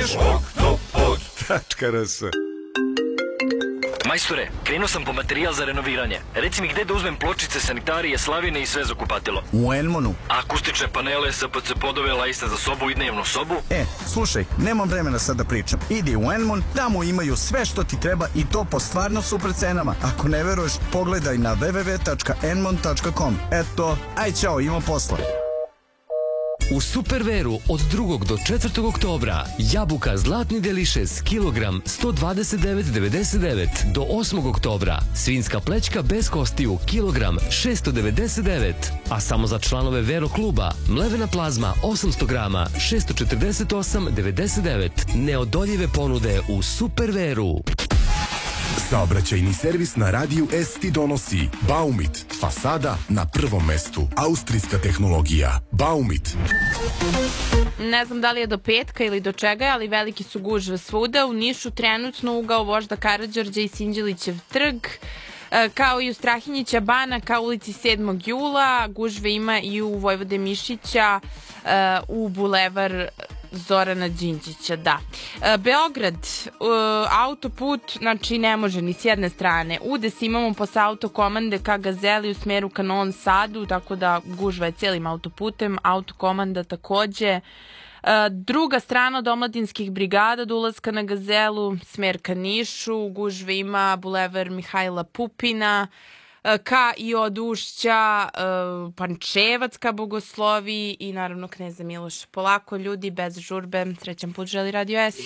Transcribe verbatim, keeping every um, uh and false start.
pišeš oktopod tačka rs. Majstore, krenuo sam po materijal za renoviranje. Reci mi gde da uzmem pločice, sanitarije, slavine i sve za kupatilo. U Enmonu. Akustične panele, S P C podove, lajste za sobu i dnevnu sobu. E, slušaj, nemam vremena sad da pričam. Idi u Enmon, tamo imaju sve što ti treba i to po stvarno super cenama. Ako ne veruješ, pogledaj na w w w tačka enmon tačka com. Eto, aj čao, imam posla. U Superveru od drugog do četvrtog oktobra jabuka Zlatni Delišes kilogram sto dvadeset devet zarez devedeset devet. Do osmog oktobra svinjska plećka bez kostiju kilogram šesto devedeset devet. A samo za članove Vero kluba mlevena plazma osamsto grama šesto četrdeset osam zarez devedeset devet. Neodoljive ponude u Superveru. Saobraćajni servis na radiju S ti donosi Baumit, fasada na prvom mestu. Austrijska tehnologija. Baumit. Ne znam da li je do petka ili do čega, ali veliki su gužve svuda. U Nišu trenutno ugao Vožda Karađorđa i Sinđelićev trg, kao i u Strahinjića bana, kao u ulici sedmog jula. Gužve ima i u Vojvode Mišića, u bulevar Zorana Đinđića, da. Beograd, autoput, znači ne može ni s jedne strane. Udes imamo posle autokomande ka Gazeli u smeru ka Novom Sadu, tako da gužva je celim autoputem, autokomanda takođe. Druga strana od Omladinskih brigada do ulaska na Gazelu, smer ka Nišu, gužve ima bulevar Mihajla Pupina, ka i od Ušća, Pančevac ka Bogosloviji i naravno Kneza Miloša. Polako ljudi, bez žurbe, srećan put želi Radio S.